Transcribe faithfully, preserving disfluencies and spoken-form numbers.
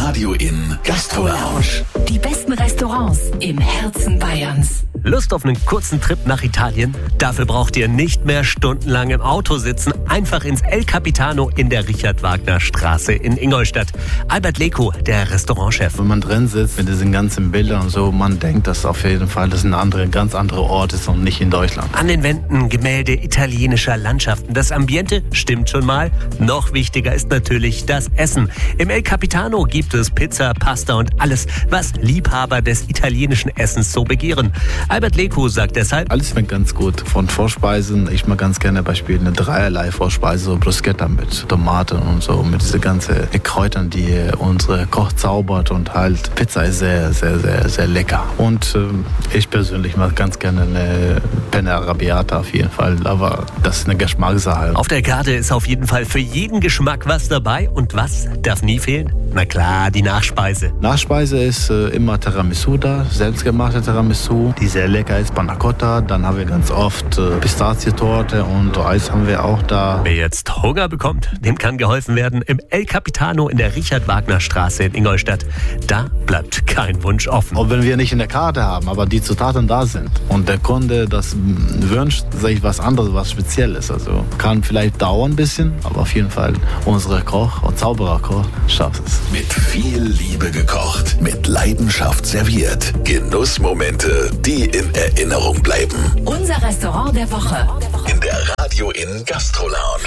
Radio Inn Gastro Lounge. Die besten Restaurants im Herzen Bayerns. Lust auf einen kurzen Trip nach Italien? Dafür braucht ihr nicht mehr stundenlang im Auto sitzen. Einfach ins El Capitano in der Richard-Wagner-Straße in Ingolstadt. Albert Leko, der Restaurantchef. Wenn man drin sitzt mit diesen ganzen Bildern und so, man denkt, dass auf jeden Fall das ein andere, ganz anderer Ort ist und nicht in Deutschland. An den Wänden Gemälde italienischer Landschaften. Das Ambiente stimmt schon mal. Noch wichtiger ist natürlich das Essen. Im El Capitano gibt es Pizza, Pasta und alles, was Liebhaber des italienischen Essens so begehren. Albert Leko sagt deshalb: Alles schmeckt ganz gut. Von Vorspeisen, ich mag ganz gerne beispielsweise eine dreierlei Vorspeise, so Bruschetta mit Tomaten und so, mit diesen ganzen Kräutern, die unsere Koch zaubert, und halt Pizza ist sehr, sehr, sehr, sehr lecker. Und äh, ich persönlich mag ganz gerne eine Penne Arrabbiata auf jeden Fall, aber das ist eine Geschmackssache. Auf der Karte ist auf jeden Fall für jeden Geschmack was dabei. Und was darf nie fehlen? Na klar, die Nachspeise. Nachspeise ist äh, immer Tiramisu da, selbstgemachte Tiramisu, die sehr lecker ist, Panna Cotta. Dann haben wir ganz oft äh, Pistazientorte und Eis haben wir auch da. Wer jetzt Hunger bekommt, dem kann geholfen werden im El Capitano in der Richard-Wagner-Straße in Ingolstadt. Da bleibt kein Wunsch offen. Auch wenn wir nicht in der Karte haben, aber die Zutaten da sind und der Kunde das wünscht, sage ich was anderes, was Spezielles. Also kann vielleicht dauern ein bisschen, aber auf jeden Fall unsere Koch und Zaubererkoch schafft es. Mit viel Liebe gekocht, mit Leidenschaft serviert. Genussmomente, die in Erinnerung bleiben. Unser Restaurant der Woche. In der Radio Inn Gastro Lounge.